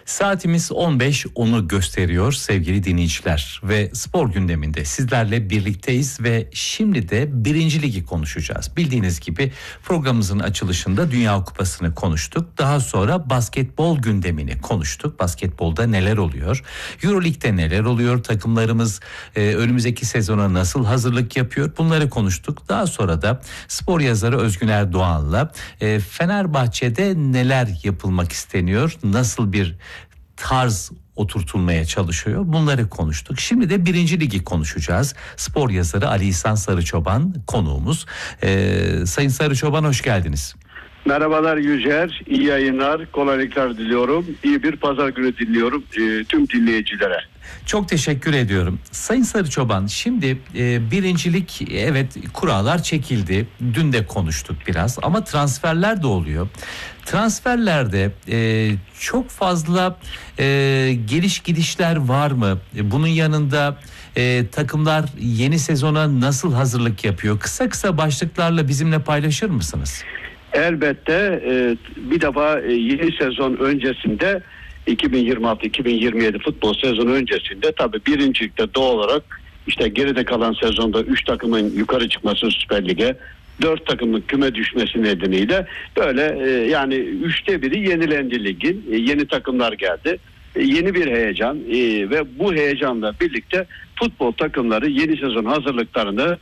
Saatimiz 15.10'u gösteriyor sevgili dinleyiciler ve spor gündeminde sizlerle birlikteyiz ve şimdi de 1. Ligi konuşacağız. Bildiğiniz gibi programımızın açılışında Dünya Kupası'nı konuştuk. Daha sonra basketbol gündemini konuştuk. Basketbolda neler oluyor? Euroleague'de neler oluyor? Takımlarımız önümüzdeki sezona nasıl hazırlık yapıyor? Bunları konuştuk. Daha sonra da spor yazarı Özgün Erdoğan'la Fenerbahçe'de neler yapılmak isteniyor? Nasıl bir tarz oturtulmaya çalışıyor? Bunları konuştuk. Şimdi de 1. Ligi konuşacağız. Spor yazarı Ali İhsan Sarıçoban konuğumuz. Sayın Sarıçoban hoş geldiniz. Merhabalar Yücer, iyi yayınlar, kolaylıklar diliyorum. İyi bir pazar günü diliyorum tüm dinleyicilere. Çok teşekkür ediyorum. Sayın Sarıçoban, şimdi birincilik, evet, kurallar çekildi. Dün de konuştuk biraz ama transferler de oluyor. Transferlerde çok fazla geliş gidişler var mı? Bunun yanında takımlar yeni sezona nasıl hazırlık yapıyor? Kısa kısa başlıklarla bizimle paylaşır mısınız? Elbette bir defa yeni sezon öncesinde 2026-2027 futbol sezonu öncesinde tabii birincilikte doğal olarak işte geride kalan sezonda 3 takımın yukarı çıkması Süper Lig'e, 4 takımın küme düşmesi nedeniyle böyle yani 1/3 yenilendi ligin. Yeni takımlar geldi. Yeni bir heyecan ve bu heyecanla birlikte futbol takımları yeni sezon hazırlıklarını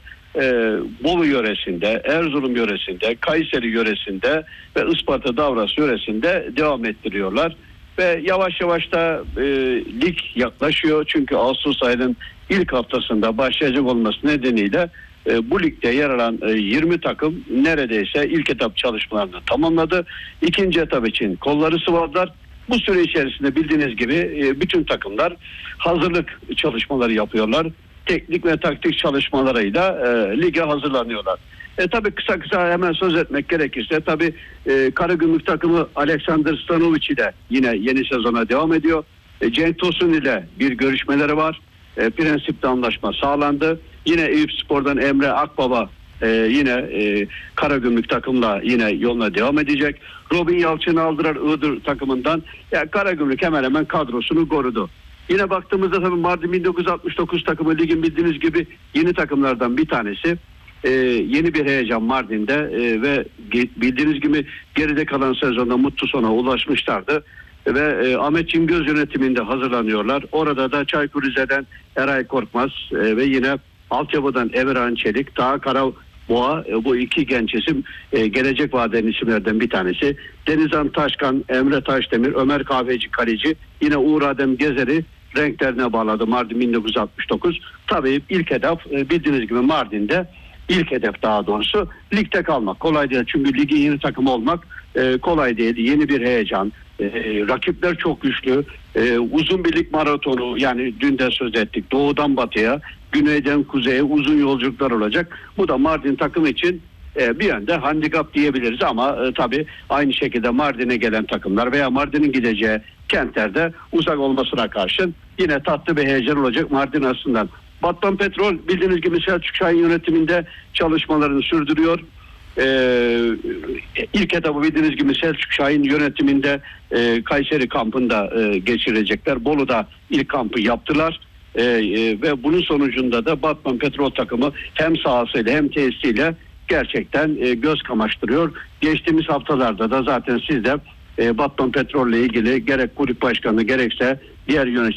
Bolu yöresinde, Erzurum yöresinde, Kayseri yöresinde ve Isparta Davras yöresinde devam ettiriyorlar. Ve yavaş yavaş da lig yaklaşıyor. Çünkü Ağustos ayının ilk haftasında başlayacak olması nedeniyle bu ligde yer alan 20 takım neredeyse ilk etap çalışmalarını tamamladı. İkinci etap için kolları sıvadılar. Bu süre içerisinde bildiğiniz gibi bütün takımlar hazırlık çalışmaları yapıyorlar. Teknik ve taktik çalışmalarıyla lige hazırlanıyorlar. Tabii kısa hemen söz etmek gerekirse tabii Karagümrük takımı Alexander Stanovic ile yine yeni sezona devam ediyor. Cenk Tosun ile bir görüşmeleri var. Prensipte anlaşma sağlandı. Yine Eyüpspor'dan Emre Akbaba yine Karagümrük takımla yine yoluna devam edecek. Robin Yalçın'ı aldılar Iğdır takımından. Karagümrük hemen hemen kadrosunu korudu. Yine baktığımızda tabii Mardin 1969 takımı ligin bildiğiniz gibi yeni takımlardan bir tanesi. Yeni bir heyecan Mardin'de ve bildiğiniz gibi geride kalan sezonda mutlu sona ulaşmışlardı. Ve Ahmet Cimgöz yönetiminde hazırlanıyorlar. Orada da Çaykur Rize'den Eray Korkmaz ve yine altyapıdan Emirhan Çelik, Taha Karaboğa, bu iki genç isim gelecek vaden isimlerden bir tanesi. Denizhan Taşkan, Emre Taşdemir, Ömer Kahveci kaleci, yine Uğur Adem Gezer'i renklerine bağladı Mardin 1969. Tabii ilk hedef bildiğiniz gibi Mardin'de ilk hedef daha doğrusu ligde kalmak. Kolay değil çünkü ligin yeni takımı olmak kolay değil. Yeni bir heyecan. Rakipler çok güçlü. Uzun bir lig maratonu, yani dün de söz ettik. Doğudan batıya, güneyden kuzeye uzun yolculuklar olacak. Bu da Mardin takımı için bir yönde handikap diyebiliriz ama tabii aynı şekilde Mardin'e gelen takımlar veya Mardin'in gideceği kentlerde uzak olmasına karşın yine tatlı bir heyecan olacak Mardin açısından. Batman Petrol bildiğiniz gibi Selçuk Şahin yönetiminde çalışmalarını sürdürüyor. İlk etabı bildiğiniz gibi Selçuk Şahin yönetiminde Kayseri kampında geçirecekler. Bolu'da ilk kampı yaptılar. Ve bunun sonucunda da Batman Petrol takımı hem sahasıyla hem tesisiyle gerçekten göz kamaştırıyor. Geçtiğimiz haftalarda da zaten siz de Batman Petrol ile ilgili gerek kulüp başkanı gerekse diğer yöneticiler